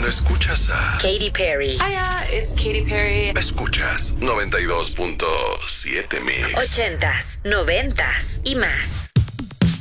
Solo escuchas a Katy Perry. Hiya, it's Katy Perry. Escuchas 92.7 Mix. 80s, 90s y más.